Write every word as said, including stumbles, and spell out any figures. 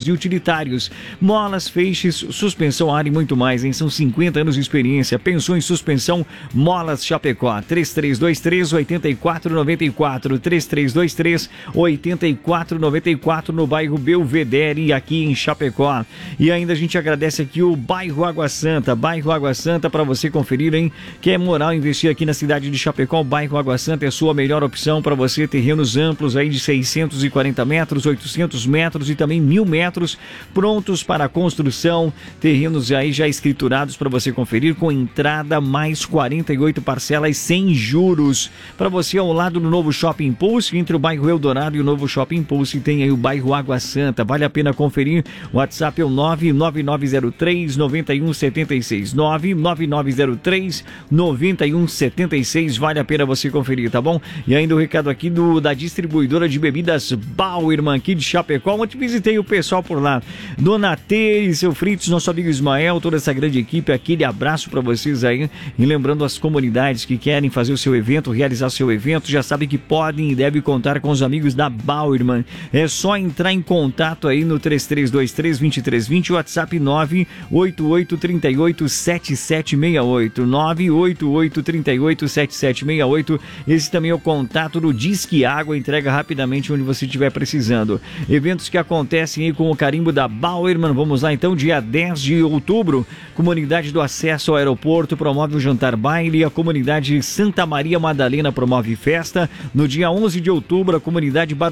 e utilitários, molas, feixes, suspensão ar e muito mais, hein? São cinquenta anos de experiência. Pensou em suspensão? Molas Chapecó, três três dois três, oito quatro nove quatro, três três dois três, oito quatro nove quatro, no bairro Belvedere, aqui em Chapecó. E ainda a gente agradece aqui o bairro Água Santa, bairro Água Santa, para você conferir, hein? Que é moral investir aqui na cidade de Chapecó. O bairro Água Santa é a sua melhor opção para você. Terrenos amplos aí de seiscentos e quarenta metros, oitocentos metros e também mil metros, prontos para a construção. Terrenos aí já escriturados para você conferir, com entrada mais quarenta e oito parcelas sem juros. Para você ao lado do novo Shopping Pulse, entre o bairro Eldorado e o novo Shopping Pulse, tem aí o bairro Água Santa. Vale a pena conferir. O WhatsApp é o nove nove nove zero três, nove um sete seis, nove nove nove zero três, nove um sete seis. Vale a pena você conferir, tá bom? E ainda o recado aqui do, da distribuidora de bebidas Bauerman, aqui de Chapecó, onde visitei o pessoal por lá. Dona Tere, seu Fritz, nosso amigo Ismael, toda essa grande equipe, aquele abraço para vocês aí. E lembrando as comunidades que querem fazer o seu evento, realizar seu evento, já sabem que podem e devem contar com os amigos da Bauerman. É só entrar em contato aí no três três dois três, dois três dois zero, WhatsApp nove oito oito três oito sete sete seis oito, nove oito oito três oito sete sete seis oito. Esse também é o contato do Disque Água, entrega rapidamente onde você estiver precisando. Eventos que acontecem aí com o carimbo da Bauerman. Vamos lá então, dia dez de outubro, comunidade do acesso ao aeroporto promove o jantar baile, a comunidade Santa Maria Madalena promove festa. No dia onze de outubro, a comunidade Bar